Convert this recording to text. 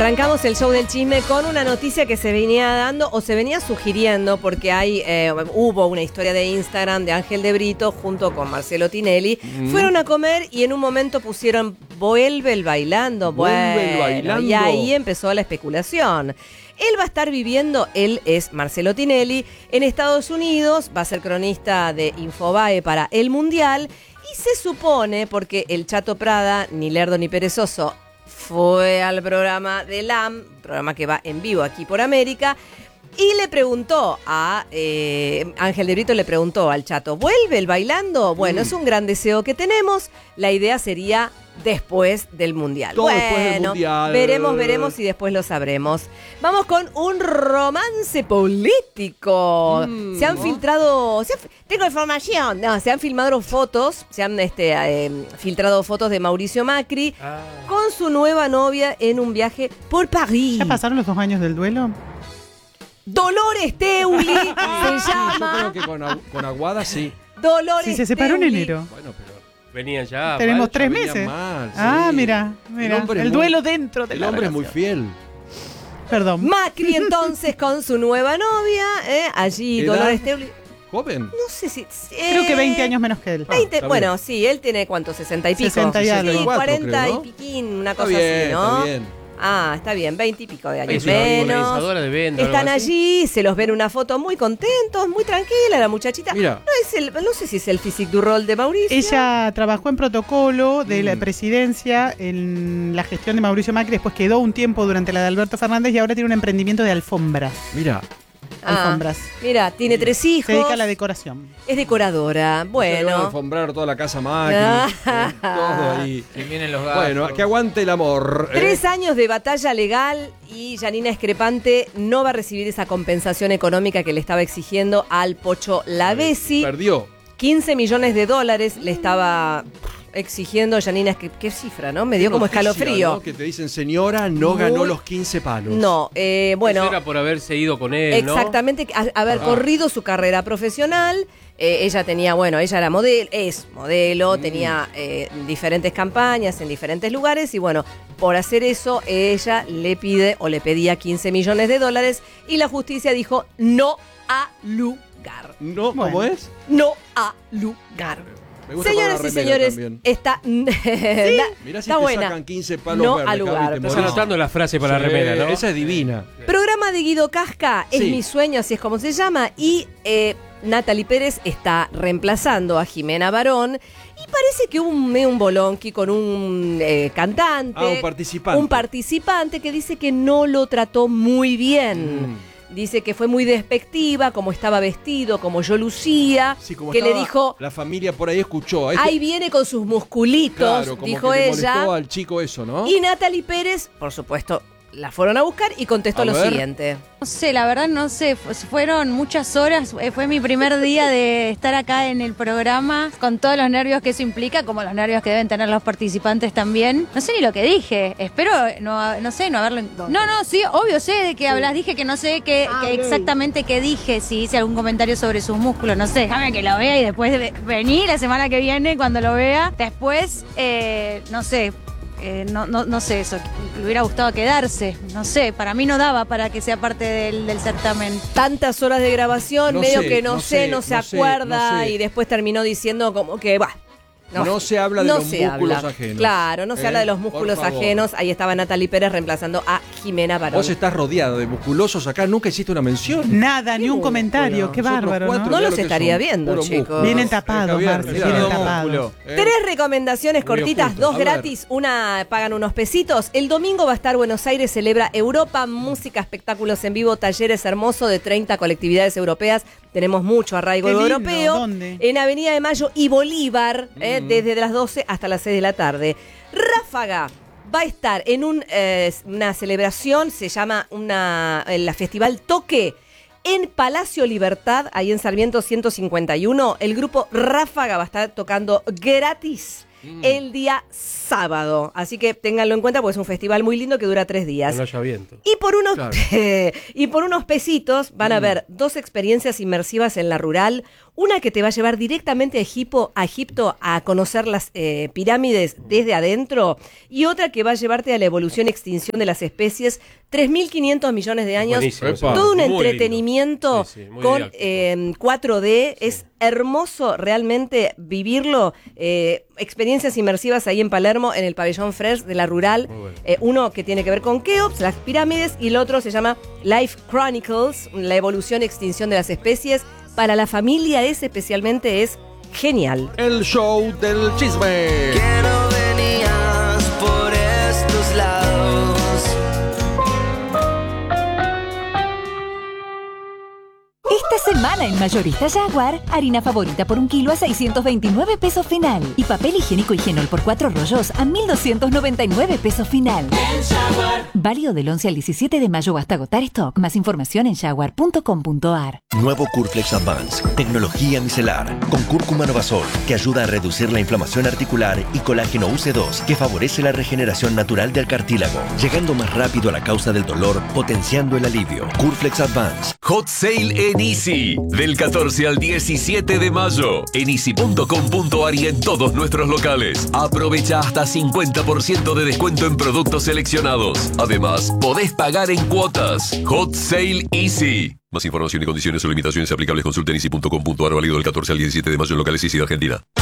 Arrancamos el show del chisme con una noticia que se venía dando o se venía sugiriendo porque hubo una historia de Instagram de Ángel de Brito junto con Marcelo Tinelli. Fueron a comer y en un momento pusieron vuelve el bailando. Vuelve el bailando. Y ahí empezó la especulación. Él va a estar viviendo, él es Marcelo Tinelli, en Estados Unidos, va a ser cronista de Infobae para el Mundial y se supone, porque el Chato Prada, ni lerdo ni perezoso, fue al programa de LAM, programa que va en vivo aquí por América, y le preguntó a Ángel de Brito, le preguntó al Chato, ¿vuelve el bailando? Bueno, es un gran deseo que tenemos, la idea sería después del Mundial. Todo después del Mundial. Veremos y después lo sabremos. Vamos con un romance político. Se han filtrado, tengo información, se han filmado fotos, se han filtrado fotos de Mauricio Macri con su nueva novia en un viaje por París. ¿Ya pasaron los 2 años del duelo? Dolores Teuli se llama. Yo creo que con Aguada sí. Dolores Sí, se separó en Teuli. enero. Bueno, pero Venía ya. Tenemos ya 3 venía meses. mal, Ah, sí. mira. El duelo dentro de El la hombre es muy relación. fiel. Perdón. Macri entonces con su nueva novia, allí ¿Edad? Dolores Teuli. Joven. No sé si... Creo que 20 años menos que él. 20, está bueno, bien. sí, él tiene ¿cuánto? 60 y pico. 60 y algo. Sí, 40 creo, ¿no? y piquín, una Está cosa bien, así, ¿no? está bien. Ah, está bien, 20 y pico de años Es una menos. organizadora de eventos. Están algo así. allí, se los ven en una foto muy contentos, muy tranquila la muchachita. Mira. No sé si es el physique du rol de Mauricio. Ella trabajó en protocolo de la presidencia en la gestión de Mauricio Macri, después quedó un tiempo durante la de Alberto Fernández y ahora tiene un emprendimiento de alfombras. Mira. Alfombras. Mira, tiene 3 hijos. Se dedica a la decoración. Es decoradora. Se le va a Bueno. alfombrar toda la casa Macri. Todo ahí. Que vienen los gatos. Bueno, que aguante el amor. 3 años de batalla legal y Janina Escrepante no va a recibir esa compensación económica que le estaba exigiendo al Pocho Lavesi. Perdió. 15 millones de dólares le estaba exigiendo Janina Escrepante. ¿Qué cifra, no? Me dio como Noticia, escalofrío. ¿no? Que te dicen, señora, no ganó los 15 palos. No, bueno. Eso era por haberse ido con él, ¿no? Exactamente, haber corrido su carrera profesional. Ella tenía, ella era modelo, es modelo, tenía diferentes campañas en diferentes lugares y bueno, por hacer eso ella le pide o le pedía 15 millones de dólares y la justicia dijo no a lugar. No, ¿cómo Bueno. es? No a lugar. Me gusta Señoras con la y remera señores, también. está, Mirá si está te buena. sacan 15 palos No verdes, al lugar. Javi, te Estás morís. anotando la frase para la Sí, remera, ¿no? Esa es divina. Programa de Guido Casca, es Sí. mi sueño, así es como se llama, y Natalie Pérez está reemplazando a Jimena Barón, y parece que hubo un bolonqui con un cantante, Ah, un participante. que dice que no lo trató muy bien. Dice que fue muy despectiva, como estaba vestido, como yo lucía, Sí, como que le estaba, dijo, la familia por ahí escuchó. ahí viene con sus musculitos, claro, como dijo que le ella. molestó al chico eso, ¿no? Y Natalie Pérez, por supuesto, la fueron a buscar y contestó A lo ver. siguiente. No sé, la verdad no sé, fueron muchas horas, fue mi primer día de estar acá en el programa, con todos los nervios que eso implica, como los nervios que deben tener los participantes también. No sé ni lo que dije, espero no haberlo... No, sí, obvio sé de qué hablas, dije que no sé qué exactamente qué dije, si hice algún comentario sobre sus músculos, no sé, déjame que lo vea y después vení la semana que viene cuando lo vea, después, no sé... No sé, eso le hubiera gustado quedarse, no sé, para mí no daba para que sea parte del certamen. Tantas horas de grabación, No medio sé, que no no sé, se no acuerda sé. y después terminó diciendo como que, No se habla de no los se músculos habla. ajenos. Claro, no se habla de los Por músculos favor. ajenos. Ahí estaba Natalie Pérez reemplazando a Jimena Barón. Vos estás rodeado de musculosos acá, nunca hiciste una mención. Nada, ni un comentario. Bueno, Qué nosotros bárbaro, cuatro, ¿no? No mirá los lo que estaría son, viendo, puro chicos. músculo. Vienen tapados, Javier, Marce, mirá. vienen Todo tapados. músculo, Tres recomendaciones Muy cortitas, oculto. 2 A ver. gratis, una pagan unos pesitos. El domingo va a estar Buenos Aires, celebra Europa, música, espectáculos en vivo, talleres hermosos de 30 colectividades europeas. Tenemos mucho arraigo Qué lindo. europeo. ¿Dónde? En Avenida de Mayo y Bolívar, desde las 12 hasta las 6 de la tarde. Ráfaga va a estar en una celebración, se llama la Festival Toque, en Palacio Libertad, ahí en Sarmiento 151. El grupo Ráfaga va a estar tocando gratis el día sábado. Así que ténganlo en cuenta porque es un festival muy lindo que dura 3 días. Que no haya viento. Y por unos, Claro. y por unos pesitos van a ver 2 experiencias inmersivas en la rural. Una que te va a llevar directamente a Egipto a conocer las pirámides desde adentro. Y otra que va a llevarte a la evolución y extinción de las especies. 3.500 millones de años. Buenísimo, Epa. Todo un muy lindo. entretenimiento Sí, sí, muy con didáctico. 4D. Es hermoso realmente vivirlo. Experiencias inmersivas ahí en Palermo, en el pabellón Fresh de la rural. Muy bueno. Uno que tiene que ver con Keops, las pirámides, y el otro se llama Life Chronicles, la evolución y extinción de las especies. Para la familia especialmente es genial. El show del chisme. Que no venías por estos lados. Esta semana en Mayorista Jaguar, harina favorita por 1 kilo a 629 pesos final. Y papel higiénico Higienol por 4 rollos a 1.299 pesos final. Válido del 11 al 17 de mayo hasta agotar stock. Más información en jaguar.com.ar. Nuevo Curflex Advance, tecnología micelar, con cúrcuma novasol, que ayuda a reducir la inflamación articular, y colágeno UC2, que favorece la regeneración natural del cartílago, llegando más rápido a la causa del dolor, potenciando el alivio. Curflex Advance. Hot Sale en Easy, del 14 al 17 de mayo, en easy.com.ar y en todos nuestros locales. Aprovecha hasta 50% de descuento en productos seleccionados. Además, podés pagar en cuotas. Hot Sale Easy. Más información y condiciones o limitaciones aplicables consulta en easy.com.ar, válido del 14 al 17 de mayo en locales Easy de Argentina.